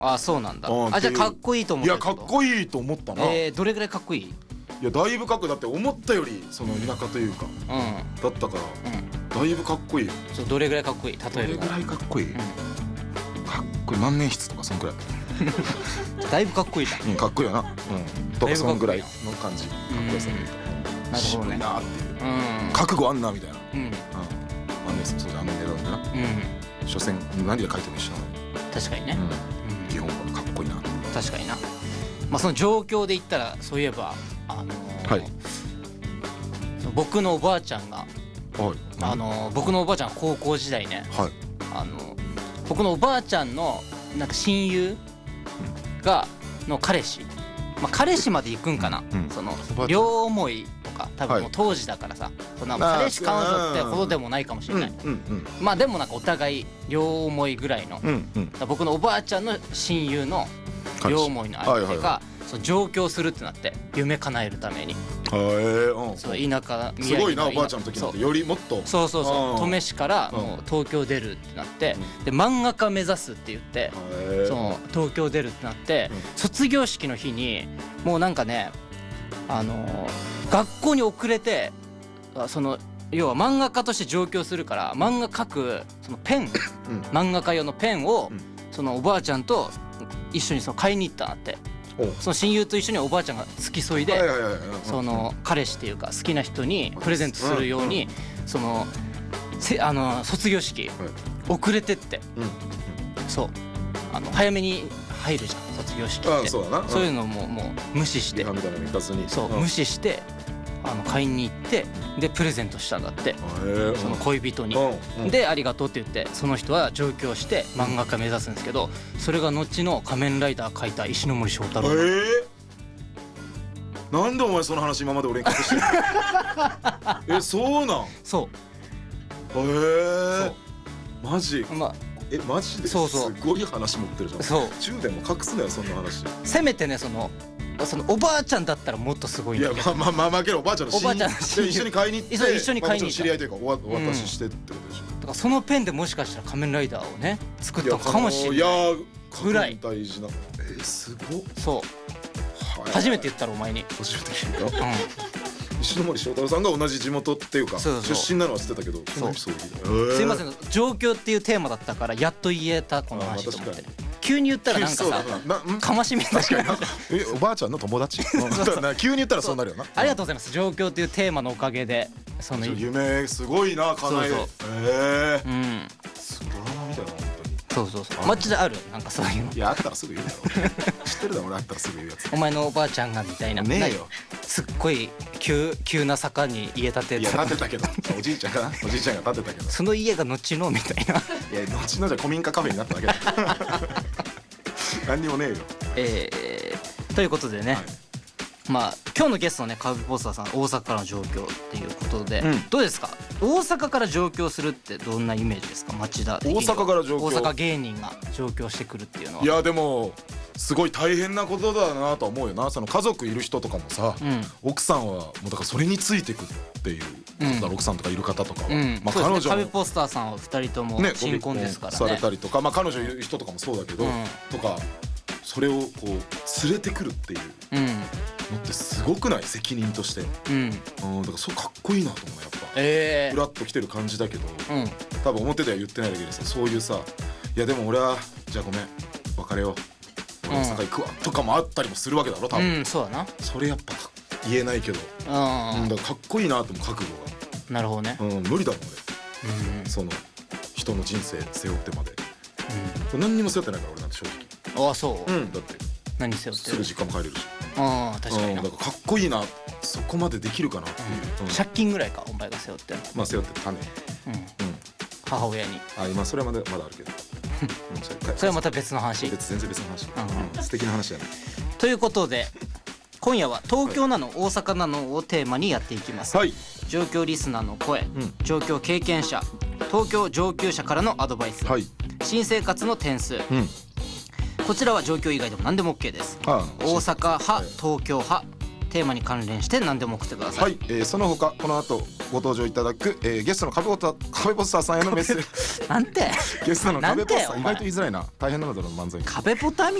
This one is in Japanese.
あ、そうなんだ。 あ、 じゃあかっこいいと思ったいやかっこいいと思ったな。 どれぐらいかっこいい？ いやだいぶかっこいい。だって思ったよりその田舎というかだったから、だいぶかっこいいよ。 そう、どれぐらいかっこいい？例えるどれぐらいかっこいい？かっこいい万年筆とかそんくらい。 だいぶかっこいいじゃん。 かっこいいよな。とかそんぐらいの感じ。かっこよさで言うと。 なるほどね。 渋いなっていう。覚悟あんなみたいな。万年筆もそうじゃん、あの値段でな。所詮何で書いても一緒なのに。 確かにね。 基本はかっこいいな。 確かにな。まあその状況で言ったらそういえば僕のおばあちゃんが僕のおばあちゃんは高校時代ね、僕のおばあちゃんのなんか親友がの彼氏、まあ彼氏まで行くんかな、その両思いとか多分もう当時だからさ、そんな彼氏彼女ってほどでもないかもしれない。まあでもなんかお互い両思いぐらいの、僕のおばあちゃんの親友の両思いの相手が上京するってなって、夢叶えるために。そう、田舎すごいな、おばあちゃんの時なんてよりもっと。 そう登米市からもう東京出るってなって、で漫画家目指すって言ってその東京出るってなって、卒業式の日にもうなんかね、学校に遅れて、その要は漫画家として上京するから漫画描くそのペン、漫画家用のペンをそのおばあちゃんと一緒にその買いに行ったなって。その親友と一緒におばあちゃんが付き添いでその彼氏っていうか好きな人にプレゼントするようにその卒業式遅れてって、そう早めに入るじゃん卒業式って。そういうのももう無視して、そう無視して買いに行ってでプレゼントしたんだって、その恋人に。でありがとうって言ってその人は上京して漫画家目指すんですけど、それが後の仮面ライダー描いた石ノ森章太郎。 なんでお前その話今まで俺に隠してる？そうなん？ そう。 マジ？マジで？すごい話持ってるじゃん。 そう。 中でも隠すなよそんな話。 せめてねそのおばあちゃんだったらもっとすごいんだけど。 いやまあけどおばあちゃんの親友一緒に買いに行って、 一緒に買いに行った、 知り合いというかお渡ししてってことでしょ。 だからそのペンでもしかしたら仮面ライダーをね作ったかもしれない。いやぐらい大事な。すごっ。 そう。初めて言ったらお前に。 初めて聞いた。石ノ森章太郎さんが同じ地元っていうか出身なのは知ってたけど、 すいません、状況っていうテーマだったからやっと言えたこの話と思って。急に言ったらなんかさかましみたいな。 おばあちゃんの友達？急に言ったらそうなるよな。 ありがとうございます。状況っていうテーマのおかげでその夢すごいな、叶える。ドラマみたいな。 そうマッチであるなんかそういうの。 いやあったらすぐ言うだろ。知ってるだろ俺あったらすぐ言うやつ。 お前のおばあちゃんがみたいな。 ねえよ。 すっごい急な坂に家建てて。 いや建てたけどおじいちゃんが建てたけどその家が後のみたいな。 いや後のじゃ古民家カフェになっただけだ。何にもねえよ。 ということでね、まあ今日のゲストのねカブポスターさん大阪からの上京っていうことで、どうですか大阪から上京するってどんなイメージですか町田的には。 大阪から上京、 大阪芸人が上京してくるっていうのは。 いやでもすごい大変なことだなとは思うよな。その家族いる人とかもさ、奥さんはもうだからそれについてくっていう奥さんとかいる方とかは、まあ彼女カビポスターさんは2人とも新婚ですからね。 されたりとか、まあ彼女いる人とかもそうだけど、とかそれをこう連れてくるっていうのってすごくない？責任として。だからそうかっこいいなと思うやっぱ。フラッと来てる感じだけど、多分表では言ってないだけでさ、そういうさ、いやでも俺はじゃあごめん別れよう、俺大阪行くわとかもあったりもするわけだろ多分。 そうだな。 それやっぱ言えないけど、だからかっこいいなと思う覚悟が。 なるほどね。 無理だもん俺。その人の人生背負ってまで。何にも背負ってないから俺なんて正直。 ああそう。 だって何背負ってる？ すぐ実家も帰れるし。 確かにな。 だからかっこいいな、そこまでできるかなっていう。 借金ぐらいかお前が背負ってる。 まあ背負ってる種。 母親に。 今それはまだあるけど。 それはまた別の話。 全然別の話。素敵な話だね。 ということで今夜は東京なの大阪なのをテーマにやっていきます。上京リスナーの声、上京経験者、東京上級者からのアドバイス、新生活の点数、こちらは上京以外でも何でも OK です。大阪派、東京派、テーマに関連して何でも送ってください。 その他この後ご登場いただく、ゲストの壁ポスターさんへのメッセージなんてゲストの壁ポスターなんて意外と言いづらいな、大変なんだろう漫才壁ポター